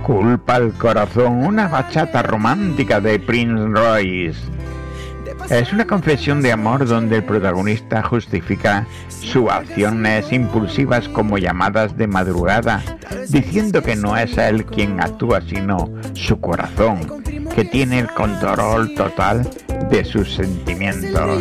Culpa al corazón, una bachata romántica de Prince Royce. Es una confesión de amor donde el protagonista justifica sus acciones impulsivas como llamadas de madrugada, diciendo que no es él quien actúa, sino su corazón, que tiene el control total de sus sentimientos.